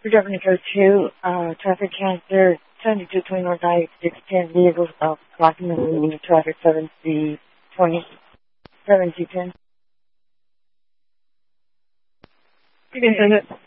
Revenue Code 2, traffic counter 7220 North I-610 vehicles blocking the movement of traffic 7C20, 7C10. You can send it.